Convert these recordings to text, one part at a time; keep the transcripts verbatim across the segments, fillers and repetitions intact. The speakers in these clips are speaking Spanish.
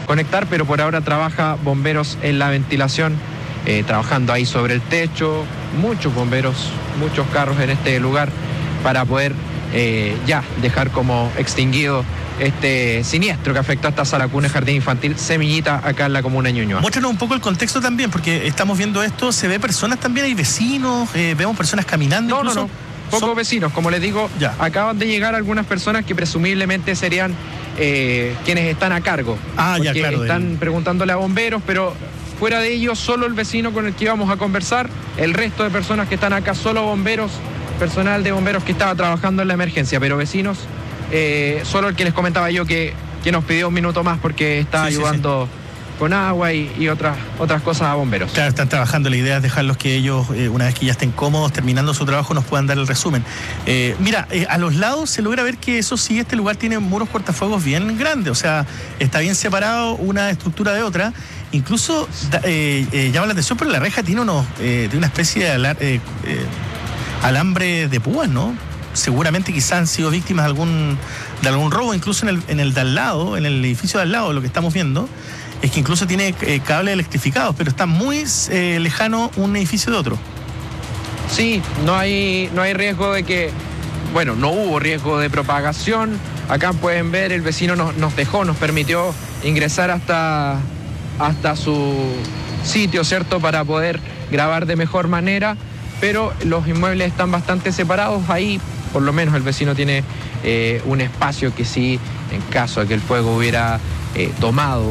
conectar, pero por ahora trabaja bomberos en la ventilación, eh, trabajando ahí sobre el techo, muchos bomberos, muchos carros en este lugar para poder eh, ya dejar como extinguido este siniestro que afectó a esta sala cuna jardín infantil Semillita acá en la comuna de Ñuñoa. Muéstranos un poco el contexto también, porque estamos viendo esto, se ve personas también, hay vecinos, eh, vemos personas caminando. No, incluso. no, no, pocos Son... vecinos, como les digo, ya. Acaban de llegar algunas personas que presumiblemente serían eh, quienes están a cargo. Ah, ya, claro. Están del... preguntándole a bomberos, pero fuera de ellos, solo el vecino con el que íbamos a conversar, el resto de personas que están acá, solo bomberos, personal de bomberos que estaba trabajando en la emergencia, pero vecinos, eh, solo el que les comentaba yo que, que nos pidió un minuto más porque está sí, ayudando... Sí, sí. con agua y, y otras otras cosas a bomberos. Claro, están trabajando, la idea es dejarlos que ellos, eh, una vez que ya estén cómodos, terminando su trabajo, nos puedan dar el resumen. Eh, mira, eh, a los lados se logra ver que eso sí, este lugar tiene muros cortafuegos bien grandes, o sea, está bien separado una estructura de otra. Incluso eh, eh, llama la atención, pero la reja tiene, unos, eh, tiene una especie de alar, eh, eh, alambre de púas, ¿no? Seguramente quizás han sido víctimas de algún, de algún robo, incluso en el, en el de al lado, en el edificio de al lado, lo que estamos viendo. Es que incluso tiene eh, cables electrificados, pero está muy eh, lejano un edificio de otro. Sí, no hay, no hay riesgo de que, bueno, no hubo riesgo de propagación. Acá pueden ver, el vecino nos, nos dejó, nos permitió ingresar hasta, hasta su sitio, ¿cierto?, para poder grabar de mejor manera, pero los inmuebles están bastante separados. Ahí, por lo menos, el vecino tiene eh, un espacio que sí, en caso de que el fuego hubiera... Eh, tomado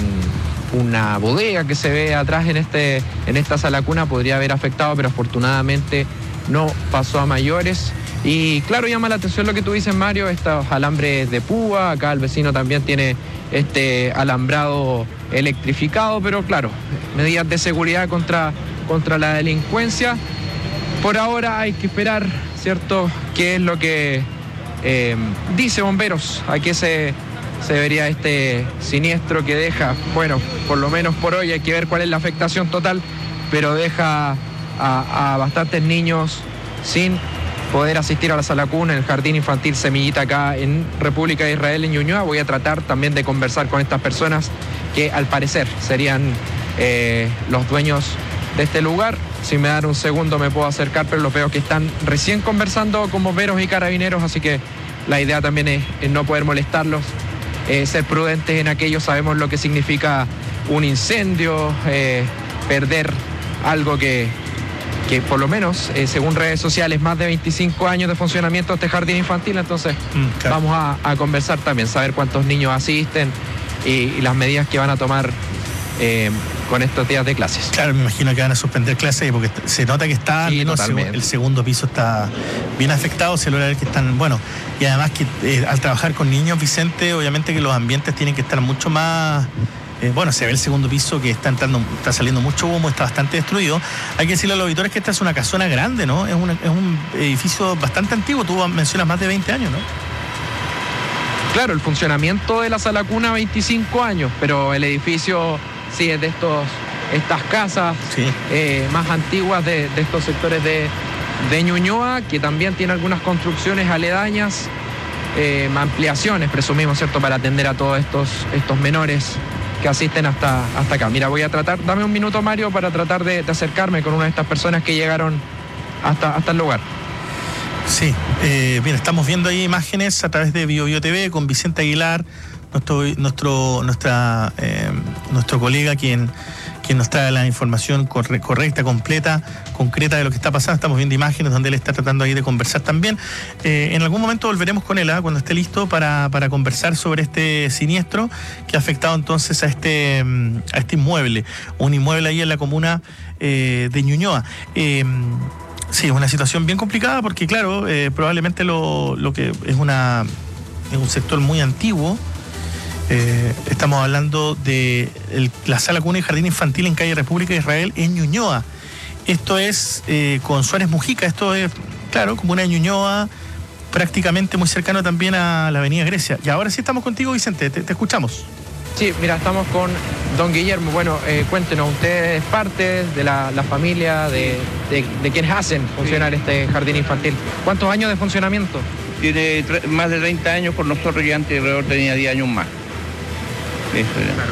un, una bodega que se ve atrás en, este, en esta sala cuna, podría haber afectado, pero afortunadamente no pasó a mayores. Y claro, llama la atención lo que tú dices, Mario, estos alambres de púa. Acá el vecino también tiene este alambrado electrificado, pero claro, medidas de seguridad contra, contra la delincuencia. Por ahora hay que esperar, ¿cierto?, qué es lo que eh, dice bomberos, a qué se... se vería este siniestro que deja, bueno, por lo menos por hoy hay que ver cuál es la afectación total, pero deja a, a bastantes niños sin poder asistir a la sala cuna en el jardín infantil Semillita acá en República de Israel, en Ñuñoa. Voy a tratar también de conversar con estas personas que al parecer serían eh, los dueños de este lugar. Si me dan un segundo me puedo acercar, pero los veo que están recién conversando con bomberos y carabineros, así que la idea también es, es no poder molestarlos. Eh, ser prudentes en aquello, sabemos lo que significa un incendio, eh, perder algo que, que por lo menos, eh, según redes sociales, más de veinticinco años de funcionamiento de este jardín infantil. Entonces mm, claro. vamos a, a conversar también, saber cuántos niños asisten y, y las medidas que van a tomar eh, con estos días de clases. Claro, me imagino que van a suspender clases porque se nota que está, sí, menos el segundo piso está bien afectado, se logra ver que están, bueno, y además que eh, al trabajar con niños, Vicente, obviamente que los ambientes tienen que estar mucho más, eh, bueno, se ve el segundo piso que está entrando, está saliendo mucho humo, está bastante destruido. Hay que decirle a los auditores que esta es una casona grande, ¿no? Es, una, es un edificio bastante antiguo, tú mencionas más de veinte años, ¿no? Claro, el funcionamiento de la sala cuna, veinticinco años, pero el edificio... sí, es de estos, estas casas sí. eh, más antiguas de, de estos sectores de, de Ñuñoa, que también tiene algunas construcciones aledañas, eh, ampliaciones, presumimos, ¿cierto?, para atender a todos estos, estos menores que asisten hasta, hasta acá. Mira, voy a tratar, dame un minuto, Mario, para tratar de, de acercarme con una de estas personas que llegaron hasta, hasta el lugar. Sí, eh, mira, estamos viendo ahí imágenes a través de Bio Bio T V con Vicente Aguilar, nuestro nuestro nuestra eh, nuestro colega quien quien nos trae la información corre, correcta, completa, concreta de lo que está pasando. Estamos viendo imágenes donde él está tratando ahí de conversar también. Eh, en algún momento volveremos con él, ¿eh? cuando esté listo para, para conversar sobre este siniestro que ha afectado entonces a este a este inmueble, un inmueble ahí en la comuna eh, de Ñuñoa. Eh, sí, es una situación bien complicada porque claro, eh, probablemente lo, lo que es una es un sector muy antiguo. Eh, estamos hablando de el, la sala cuna y jardín infantil en calle República de Israel en Ñuñoa. Esto es eh, con Suárez Mujica, esto es, claro, como una Ñuñoa prácticamente muy cercano también a la avenida Grecia. Y ahora sí estamos contigo, Vicente, te, te escuchamos. Sí, mira, estamos con don Guillermo. Bueno, eh, cuéntenos, usted es parte de la, la familia de, de, de quienes hacen funcionar sí. este jardín infantil. ¿Cuántos años de funcionamiento? Tiene más de treinta años con nosotros y antes alrededor tenía diez años más. Eso era.